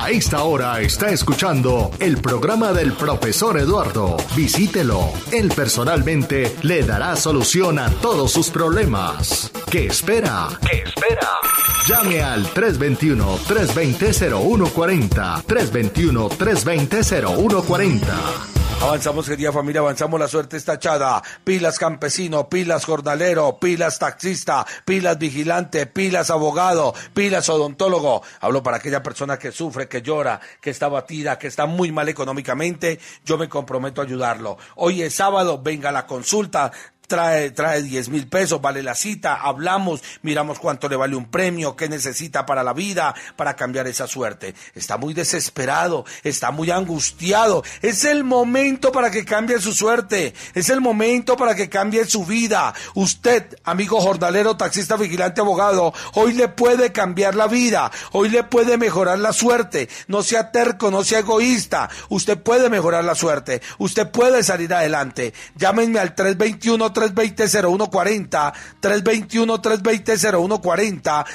A esta hora está escuchando el programa del profesor Eduardo. Visítelo. Él personalmente le dará solución a todos sus problemas. ¿Qué espera? ¿Qué espera? Llame al 321-320-0140. 321-320-0140. Avanzamos, querida familia, avanzamos, la suerte está echada. Pilas campesino, pilas jornalero, pilas taxista, pilas vigilante, pilas abogado, pilas odontólogo. Hablo para aquella persona que sufre, que llora, que está abatida, que está muy mal económicamente. Yo me comprometo a ayudarlo. Hoy es sábado, venga a la consulta. Trae 10,000 pesos, vale la cita, hablamos, miramos cuánto le vale un premio, qué necesita para la vida, para cambiar esa suerte. Está muy desesperado, está muy angustiado. Es el momento para que cambie su suerte, es el momento para que cambie su vida. Usted, amigo jornalero, taxista, vigilante, abogado, hoy le puede cambiar la vida, hoy le puede mejorar la suerte. No sea terco, no sea egoísta. Usted puede mejorar la suerte, usted puede salir adelante. Llámenme al 320-0140, 321-320-0140,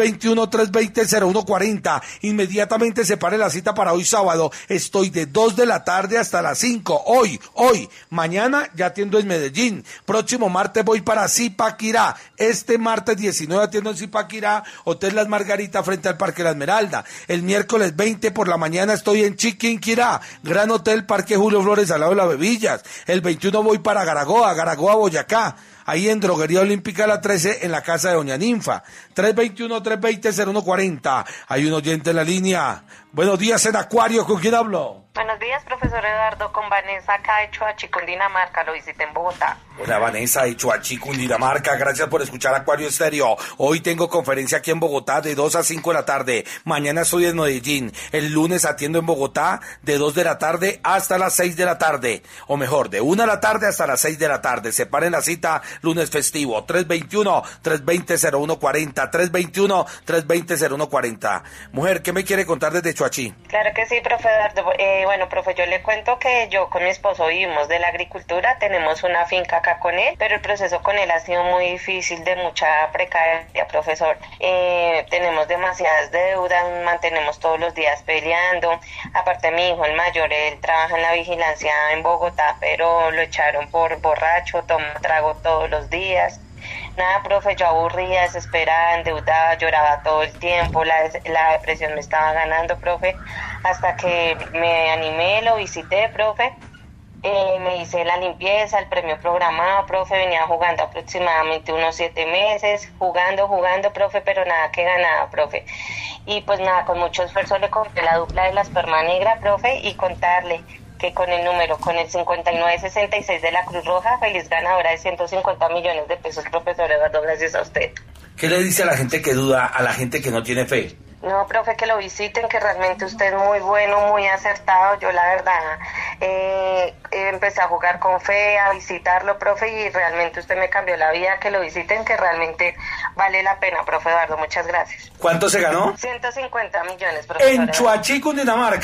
321-320-0140. Inmediatamente separe la cita para hoy sábado. Estoy de 2 de la tarde hasta las 5. Hoy. Mañana ya atiendo en Medellín. Próximo martes voy para Zipaquirá. Este martes 19 atiendo en Zipaquirá, Hotel Las Margaritas frente al Parque La Esmeralda. El miércoles 20 por la mañana estoy en Chiquinquirá, Gran Hotel Parque Julio Flores al lado de las Bebillas. El 21 voy para Garagoa, Boyacá, ahí en Droguería Olímpica La 13, en la casa de Doña Ninfa. 321-320-0140. Hay un oyente en la línea. Buenos días, en Acuario, ¿con quién hablo? Buenos días, profesor Eduardo, con Vanessa acá de Choachí, Cundinamarca, lo visité en Bogotá. Hola, Vanessa de Choachí, Cundinamarca, gracias por escuchar Acuario Estéreo. Hoy tengo conferencia aquí en Bogotá de 2 a 5 de la tarde. Mañana estoy en Medellín. El lunes atiendo en Bogotá de 2 de la tarde hasta las 6 de la tarde. O mejor, de 1 de la tarde hasta las 6 de la tarde. Separen la cita, lunes festivo. 321-320-0140. 321-320-0140. Mujer, ¿qué me quiere contar desde Choachí? Claro que sí, profe Eduardo. Bueno, profe, yo le cuento que yo con mi esposo vivimos de la agricultura, tenemos una finca acá con él, pero el proceso con él ha sido muy difícil, de mucha precaria, profesor. Tenemos demasiadas deudas, mantenemos todos los días peleando. Aparte, mi hijo, el mayor, él trabaja en la vigilancia en Bogotá, pero lo echaron por borracho, toma trago todos los días. Nada, profe, yo aburrida, desesperada, endeudada, lloraba todo el tiempo, la depresión me estaba ganando, profe, hasta que me animé, lo visité, profe, me hice la limpieza, el premio programado, profe, venía jugando aproximadamente unos 7 meses, jugando, profe, pero nada que ganaba, profe, y pues nada, con mucho esfuerzo le compré la dupla de la esperma negra, profe, y contarle que con el 5966 de la Cruz Roja, feliz ganadora de 150 millones de pesos, profesor Eduardo, gracias a usted. ¿Qué le dice a la gente que duda, a la gente que no tiene fe? No, profe, que lo visiten, que realmente usted es muy bueno, muy acertado. Yo la verdad empecé a jugar con fe, a visitarlo, profe, y realmente usted me cambió la vida. Que lo visiten, que realmente vale la pena, profe Eduardo. Muchas gracias. ¿Cuánto se ganó? 150 millones, profesor. En Choachí, Cundinamarca.